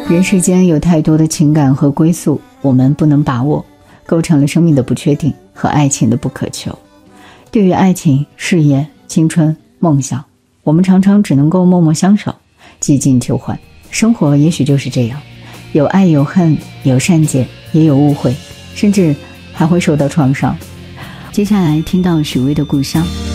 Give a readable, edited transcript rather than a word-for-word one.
人世间有太多的情感和归宿，我们不能把握，构成了生命的不确定和爱情的不可求。对于爱情、事业、青春、梦想，我们常常只能够默默相守，几近求欢。生活也许就是这样，有爱有恨，有善解也有误会，甚至还会受到创伤。接下来听到许巍的《故乡》。